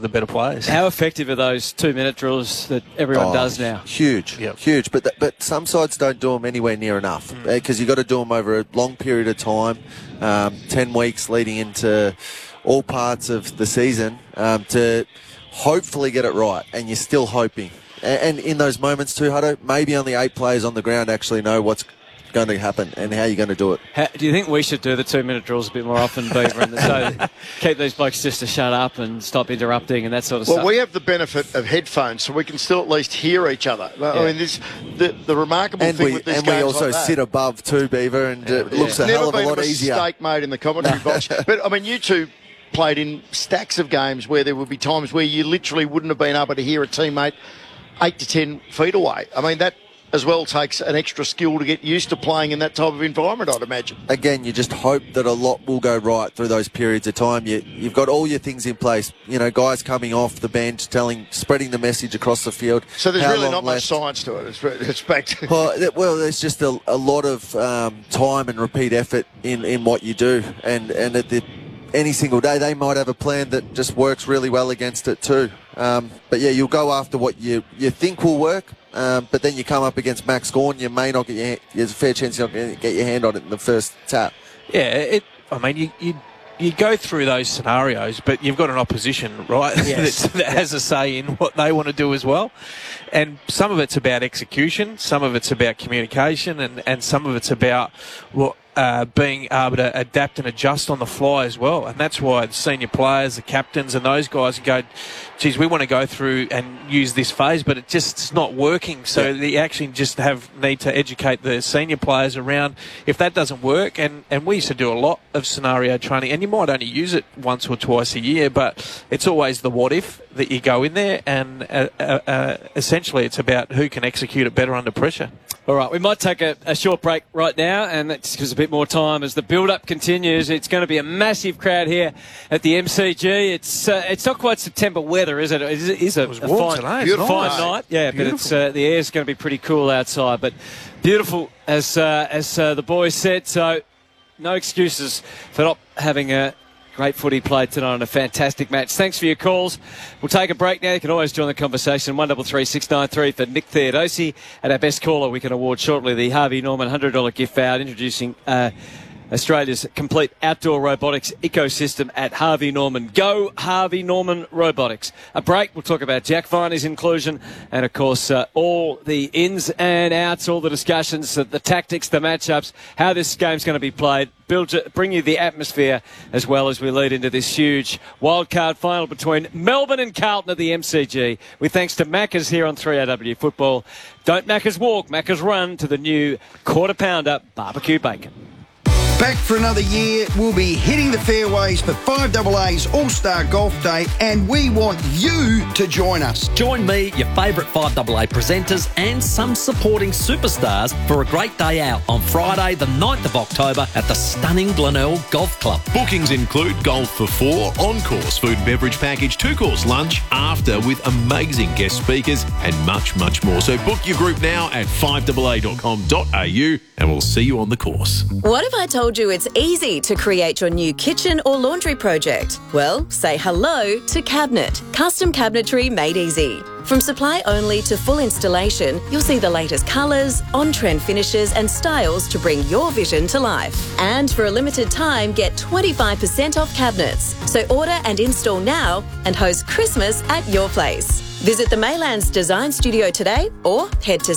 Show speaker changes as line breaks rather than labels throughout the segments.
the better players.
How effective are those 2-minute drills that everyone does now?
Huge, huge. But some sides don't do them anywhere near enough because you've got to do them over a long period of time, 10 weeks leading into all parts of the season to hopefully get it right, and you're still hoping. And in those moments too, Hutto, maybe only 8 players on the ground actually know what's going to happen and how you're going to do it.
Do you think we should do the 2-minute drills a bit more often, Beaver, and so keep these blokes just to shut up and stop interrupting and that sort of stuff?
Well, we have the benefit of headphones, so we can still at least hear each other. I mean, the remarkable thing with this game,
and we also sit above too, Beaver, and it looks a hell of a lot easier.
Never been a mistake made in the commentary box. But I mean, you two played in stacks of games where there would be times where you literally wouldn't have been able to hear a teammate 8 to 10 feet away. I mean, that as well takes an extra skill to get used to playing in that type of environment, I'd imagine. Again,
you just hope that a lot will go right through those periods of time. You've got all your things in place. You know, guys coming off the bench, spreading the message across the field.
So there's really not much science to it. It's back to...
Well, there's just a lot of time and repeat effort in what you do. And at any single day, they might have a plan that just works really well against it too. But yeah, you'll go after what you think will work. But then you come up against Max Gawn, you may not get there's a fair chance you're not going to get your hand on it in the first tap.
Yeah, I mean, you go through those scenarios, but you've got an opposition, right,
yes.
that has a say in what they want to do as well. And some of it's about execution, some of it's about communication, and some of it's about being able to adapt and adjust on the fly as well. And that's why the senior players, the captains and those guys go, geez, we want to go through and use this phase, but it's not working. So they actually just need to educate the senior players around if that doesn't work. And we used to do a lot of scenario training, and you might only use it once or twice a year, but it's always the what if that you go in there, and essentially it's about who can execute it better under pressure.
All right, we might take a short break right now, and that just gives a bit more time as the build-up continues. It's going to be a massive crowd here at the MCG. It's not quite September weather, is it? It is a fine night. Yeah, beautiful. But the air's going to be pretty cool outside. But beautiful, as the boys said. So no excuses for not having a great footy played tonight and a fantastic match. Thanks for your calls. We'll take a break now. You can always join the conversation. 133 693 for Nick Theodosi. And our best caller, we can award shortly the Harvey Norman $100 gift card, introducing Australia's complete outdoor robotics ecosystem at Harvey Norman. Go Harvey Norman Robotics. A break. We'll talk about Jack Viney's inclusion and, of course, all the ins and outs, all the discussions, the tactics, the matchups, how this game's going to be played. Bring you the atmosphere as well as we lead into this huge wildcard final between Melbourne and Carlton at the MCG. With thanks to Macca's here on 3AW Football. Don't Macca's walk, Macca's run to the new Quarter Pounder barbecue bacon.
Back for another year, we'll be hitting the fairways for 5AA's All-Star Golf Day, and we want you to join us.
Join me, your favourite 5AA presenters and some supporting superstars for a great day out on Friday the 9th of October at the stunning Glenelg Golf Club.
Bookings include golf for 4, on-course food and beverage package, 2-course lunch, after with amazing guest speakers and much, much more. So book your group now at 5AA.com.au and we'll see you on the course.
What if I told you it's easy to create your new kitchen or laundry project? Well, say hello to Cabinet. Custom cabinetry made easy. From supply only to full installation, you'll see the latest colours, on-trend finishes and styles to bring your vision to life. And for a limited time, get 25% off cabinets. So order and install now and host Christmas at your place. Visit the Maylands Design Studio today or head to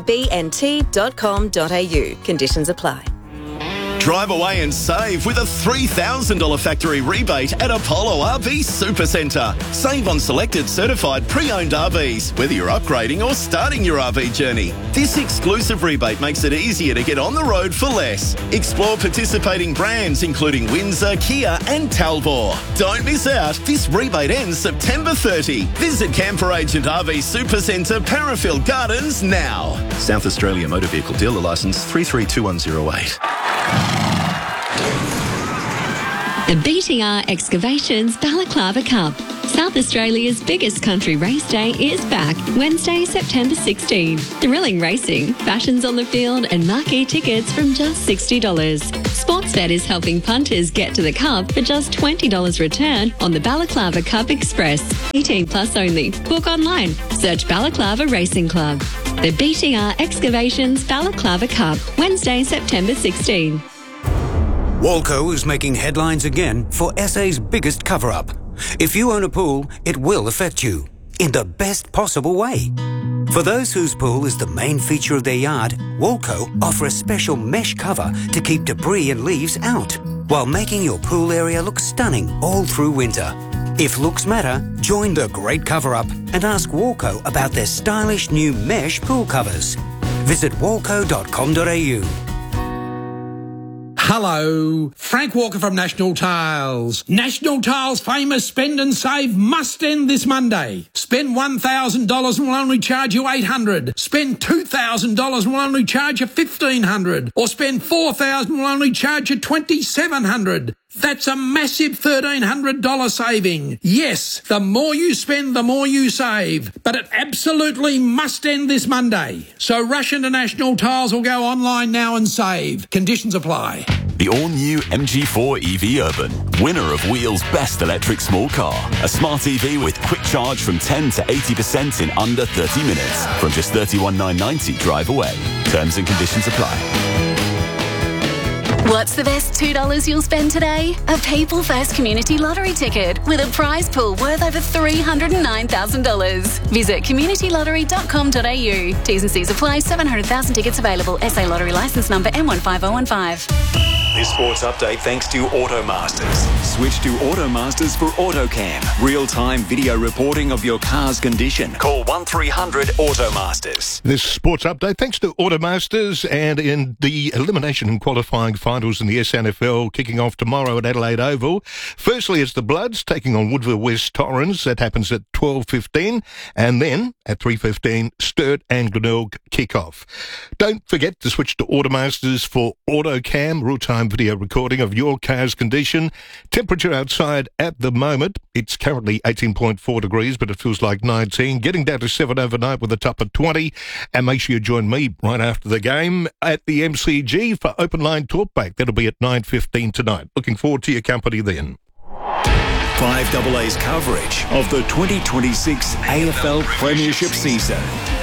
cabnt.com.au. Conditions apply.
Drive away and save with a $3,000 factory rebate at Apollo RV Supercentre. Save on selected certified pre-owned RVs, whether you're upgrading or starting your RV journey. This exclusive rebate makes it easier to get on the road for less. Explore participating brands including Windsor, Kia and Talbot. Don't miss out. This rebate ends September 30. Visit Camper Agent RV Supercentre, Parafield Gardens now. South Australia Motor Vehicle Dealer Licence 332108.
The BTR Excavations Balaclava Cup. South Australia's biggest country race day is back, Wednesday, September 16. Thrilling racing, fashions on the field and marquee tickets from just $60. Sportsbet is helping punters get to the Cup for just $20 return on the Balaclava Cup Express. 18 plus only. Book online. Search Balaclava Racing Club. The BTR Excavations Balaclava Cup, Wednesday, September 16.
Walco is making headlines again for SA's biggest cover-up. If you own a pool, it will affect you in the best possible way. For those whose pool is the main feature of their yard, Walco offer a special mesh cover to keep debris and leaves out, while making your pool area look stunning all through winter. If looks matter, join the great cover-up and ask Walco about their stylish new mesh pool covers. Visit walco.com.au.
Hello, Frank Walker from National Tiles. National Tiles' famous Spend and Save must end this Monday. Spend $1,000 and we'll only charge you $800. Spend $2,000 and we'll only charge you $1,500. Or spend $4,000 and we'll only charge you $2,700. That's a massive $1,300 saving. Yes, the more you spend, the more you save. But it absolutely must end this Monday. So rush into National Tiles or go online now and save. Conditions apply.
The all-new MG4 EV Urban, winner of Wheel's best electric small car. A smart EV with quick charge from 10 to 80% in under 30 minutes. From just $31,990 drive away. Terms and conditions apply.
What's the best $2 you'll spend today? A People First Community Lottery ticket with a prize pool worth over $309,000. Visit communitylottery.com.au. T's and C's apply. 700,000 tickets available. SA Lottery licence number M15015.
This sports update thanks to Automasters. Switch to Automasters for AutoCam. Real-time video reporting of your car's condition. Call 1300 Automasters.
This sports update thanks to Automasters, and in the elimination and qualifying finals in the SNFL kicking off tomorrow at Adelaide Oval. Firstly, it's the Bloods taking on Woodville West Torrens. That happens at 12:15, and then at 3:15, Sturt and Glenelg kick off. Don't forget to switch to Automasters for AutoCam, real-time video recording of your car's condition. Temperature outside at the moment, it's currently 18.4 degrees, but it feels like 19. Getting down to 7 overnight with a top of 20. And make sure you join me right after the game at the MCG for Open Line Talkback. That'll be at 9:15 tonight. Looking forward to your company then.
5AA's coverage of the 2026 AFL Premiership season.